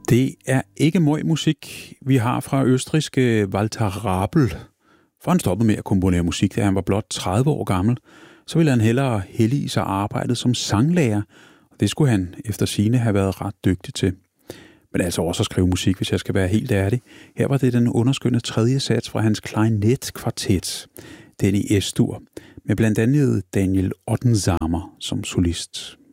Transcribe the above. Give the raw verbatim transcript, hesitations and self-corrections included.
Det er ikke møg musik, vi har fra østrigske Walter Rabel. For han stoppede med at komponere musik, da han var blot tredive år gammel. Så ville han hellere hellige sig arbejdet som sanglærer, og det skulle han efter sigende have været ret dygtig til. Men altså også at skrive musik, hvis jeg skal være helt ærlig. Her var det den underskønne tredje sats fra hans klarinetkvartet, den i S-dur, med blandt andet Daniel Ottensamer som solist.